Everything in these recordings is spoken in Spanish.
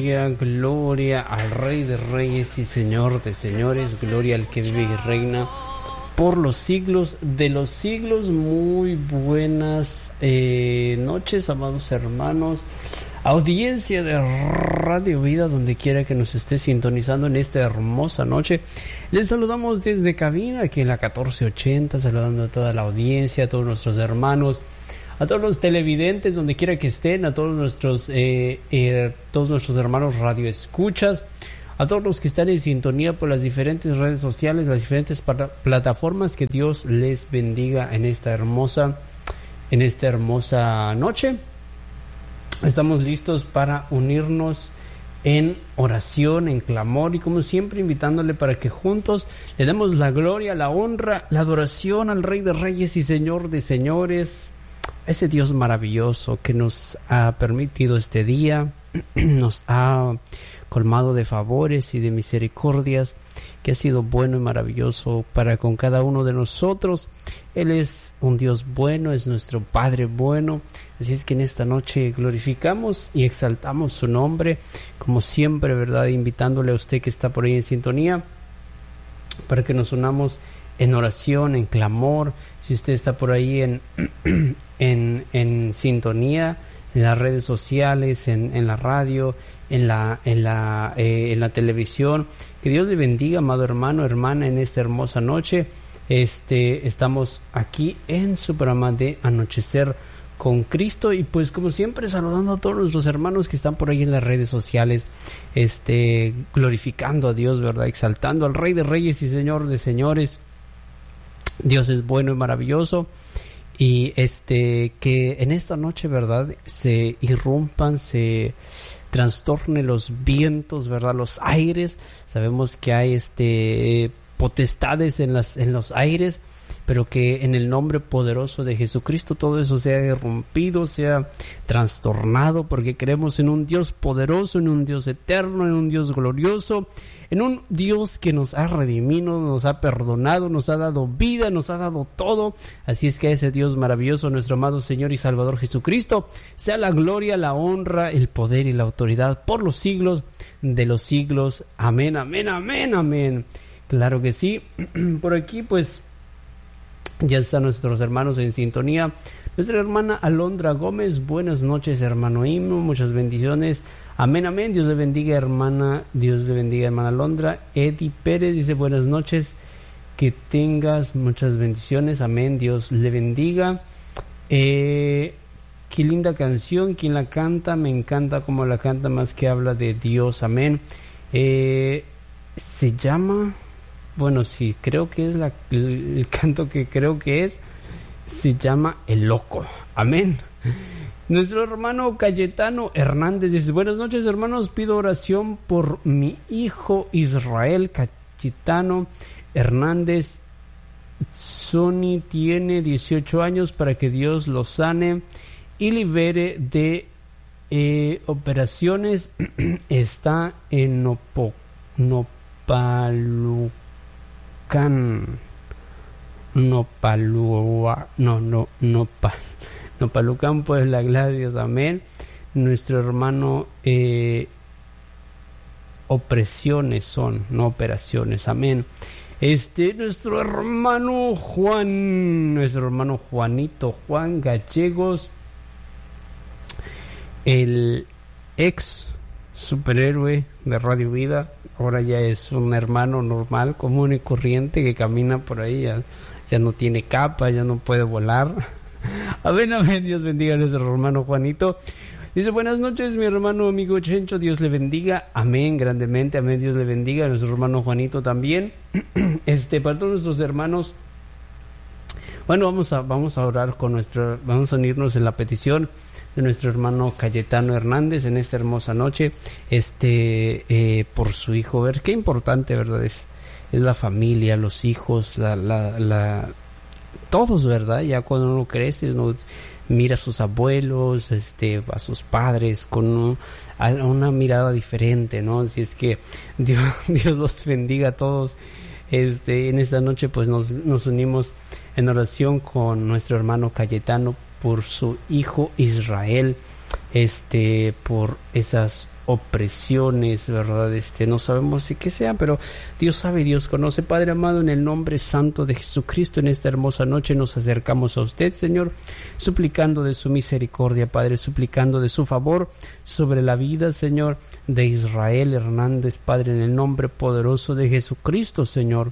gloria, gloria al Rey de Reyes y Señor de Señores, gloria al que vive y reina por los siglos de los siglos. Muy buenas noches, amados hermanos, audiencia de Radio Vida, donde quiera que nos esté sintonizando en esta hermosa noche. Les saludamos desde cabina, aquí en la 1480, saludando a toda la audiencia, a todos nuestros hermanos, a todos los televidentes, donde quiera que estén, a todos nuestros hermanos radioescuchas, a todos los que están en sintonía por las diferentes redes sociales, las diferentes plataformas. Que Dios les bendiga en esta hermosa noche. Estamos listos para unirnos en oración, en clamor, y como siempre invitándole para que juntos le demos la gloria, la honra, la adoración al Rey de Reyes y Señor de Señores, ese Dios maravilloso que nos ha permitido este día, nos ha colmado de favores y de misericordias, que ha sido bueno y maravilloso para con cada uno de nosotros. Él es un Dios bueno, es nuestro Padre bueno. Así es que en esta noche glorificamos y exaltamos su nombre, como siempre, ¿verdad? Invitándole a usted que está por ahí en sintonía, para que nos unamos en oración, en clamor. Si usted está por ahí en sintonía, en las redes sociales, en la radio, en la televisión, que Dios le bendiga, amado hermano, hermana, en esta hermosa noche. Estamos aquí en su programa de Anochecer con Cristo, y pues como siempre saludando a todos nuestros hermanos que están por ahí en las redes sociales, glorificando a Dios, ¿verdad? Exaltando al Rey de Reyes y Señor de Señores. Dios es bueno y maravilloso, y que en esta noche, ¿verdad?, se irrumpan, se trastornen los vientos, ¿verdad?, los aires. Sabemos que hay potestades en los aires, pero que en el nombre poderoso de Jesucristo todo eso sea irrumpido, sea trastornado, porque creemos en un Dios poderoso, en un Dios eterno, en un Dios glorioso, en un Dios que nos ha redimido, nos ha perdonado, nos ha dado vida, nos ha dado todo. Así es que a ese Dios maravilloso, nuestro amado Señor y Salvador Jesucristo, sea la gloria, la honra, el poder y la autoridad por los siglos de los siglos. Amén, amén, amén, amén. Claro que sí. Por aquí pues ya están nuestros hermanos en sintonía. Nuestra hermana Alondra Gómez, buenas noches, hermano Himno, muchas bendiciones. Amén, amén. Dios le bendiga, hermana. Dios le bendiga, hermana Alondra. Eddie Pérez dice buenas noches, que tengas muchas bendiciones. Amén. Dios le bendiga. Qué linda canción. ¿Quién la canta? Me encanta cómo la canta, más que habla de Dios. Amén. Se llama... Bueno, sí, creo que es el canto que creo que es, se llama El Loco. Amén. Nuestro hermano Cayetano Hernández dice buenas noches, hermanos, pido oración por mi hijo Israel Cayetano Hernández. Sony tiene 18 años, para que Dios lo sane y libere de operaciones. Está en Nopalucan, pues la gracias, amén. Nuestro hermano, opresiones son, no operaciones, amén. Nuestro hermano Juanito Juan Gallegos, el ex superhéroe de Radio Vida, ahora ya es un hermano normal, común y corriente, que camina por ahí, ya no tiene capa, ya no puede volar. Amén, amén. Dios bendiga a nuestro hermano Juanito. Dice buenas noches, mi hermano amigo Chencho, Dios le bendiga. Amén, grandemente, amén. Dios le bendiga a nuestro hermano Juanito también. Para todos nuestros hermanos, bueno, vamos a orar vamos a unirnos en la petición de nuestro hermano Cayetano Hernández en esta hermosa noche, por su hijo. Ver qué importante, ¿verdad? Es la familia, los hijos, todos, ¿verdad? Ya cuando uno crece, uno mira a sus abuelos, a sus padres con una mirada diferente, ¿no? Así es que Dios los bendiga a todos. En esta noche pues nos unimos en oración con nuestro hermano Cayetano por su hijo Israel, por esas opresiones, ¿verdad? No sabemos qué sean, pero Dios sabe, Dios conoce. Padre amado, en el nombre santo de Jesucristo, en esta hermosa noche nos acercamos a usted, Señor, suplicando de su misericordia, Padre, suplicando de su favor sobre la vida, Señor, de Israel Hernández, Padre, en el nombre poderoso de Jesucristo, Señor.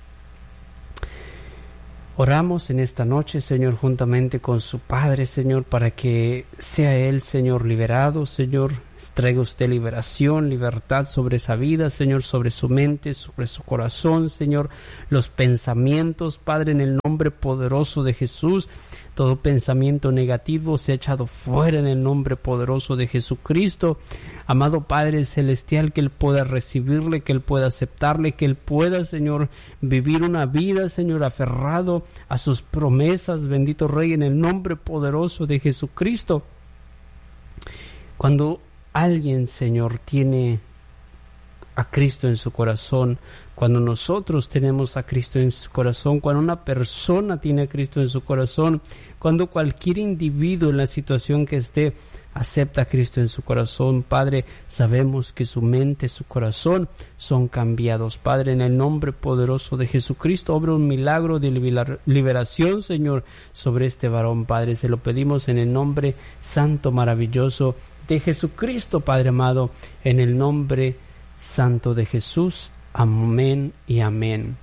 Oramos en esta noche, Señor, juntamente con su Padre, Señor, para que sea Él, Señor, liberado, Señor. Traiga usted liberación, libertad sobre esa vida, Señor, sobre su mente, sobre su corazón, Señor. Los pensamientos, Padre, en el nombre poderoso de Jesús. Todo pensamiento negativo se ha echado fuera en el nombre poderoso de Jesucristo. Amado Padre Celestial, que Él pueda recibirle, que Él pueda aceptarle, que Él pueda, Señor, vivir una vida, Señor, aferrado a sus promesas. Bendito Rey, en el nombre poderoso de Jesucristo. Cuando alguien, Señor, tiene a Cristo en su corazón, cuando nosotros tenemos a Cristo en su corazón, cuando una persona tiene a Cristo en su corazón, cuando cualquier individuo en la situación que esté acepta a Cristo en su corazón, Padre, sabemos que su mente, su corazón son cambiados. Padre, en el nombre poderoso de Jesucristo, obra un milagro de liberación, Señor, sobre este varón, Padre. Se lo pedimos en el nombre santo, maravilloso de Jesucristo, Padre amado, en el nombre santo de Jesús. Amén y amén.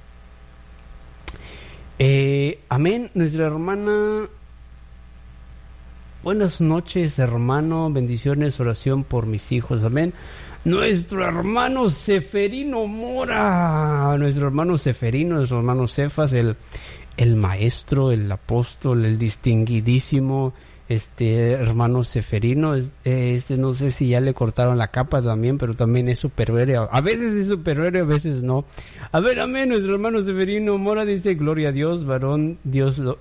Amén. Nuestra hermana, buenas noches, hermano, bendiciones, oración por mis hijos, amén. Nuestro hermano Seferino Mora, nuestro hermano Cefas, el maestro, el apóstol, el distinguidísimo hermano Seferino, no sé si ya le cortaron la capa también, pero también es superhéroe. A veces es superhéroe, a veces no. A ver, amén. Nuestro hermano Seferino Mora dice: gloria a Dios, varón, Dios lo...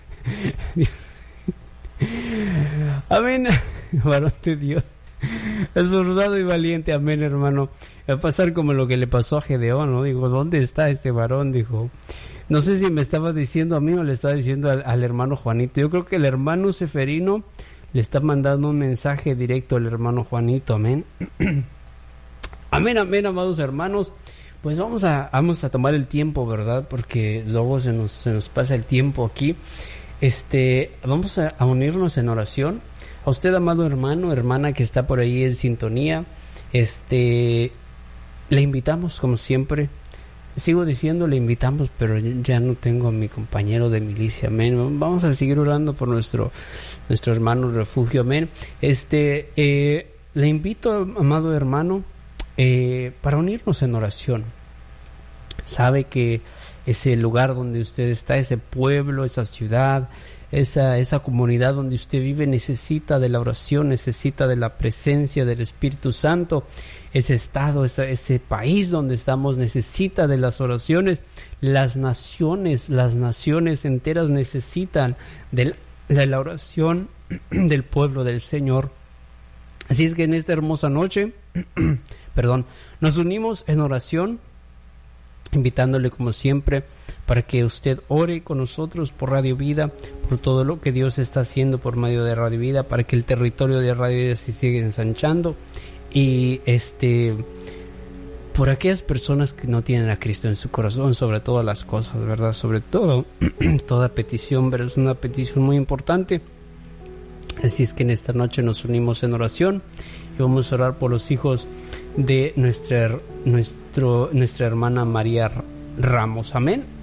Amén, varón de Dios, esforzado y valiente, amén, hermano. Va a pasar como lo que le pasó a Gedeón, ¿no? Dijo, ¿dónde está este varón? Dijo, no sé si me estaba diciendo a mí o le estaba diciendo al hermano Juanito. Yo creo que el hermano Seferino le está mandando un mensaje directo al hermano Juanito, amén. Amén, amén, amados hermanos. Pues vamos a tomar el tiempo, ¿verdad? Porque luego se nos pasa el tiempo aquí. Vamos a unirnos en oración. A usted, amado hermano, hermana que está por ahí en sintonía, le invitamos como siempre. Sigo diciendo, le invitamos, pero ya no tengo a mi compañero de milicia, amén. Vamos a seguir orando por nuestro hermano refugio, amén. Le invito, amado hermano, para unirnos en oración. Sabe que ese lugar donde usted está, ese pueblo, esa ciudad, esa comunidad donde usted vive necesita de la oración, necesita de la presencia del Espíritu Santo. Ese estado, ese país donde estamos necesita de las oraciones. Las naciones enteras necesitan de la oración del pueblo del Señor. Así es que en esta hermosa noche, nos unimos en oración, invitándole como siempre para que usted ore con nosotros por Radio Vida, por todo lo que Dios está haciendo por medio de Radio Vida, para que el territorio de Radio Vida se siga ensanchando y por aquellas personas que no tienen a Cristo en su corazón, sobre todas las cosas, ¿verdad? Sobre todo, toda petición, pero es una petición muy importante. Así es que en esta noche nos unimos en oración y vamos a orar por los hijos de nuestra hermana María Ramos. Amén.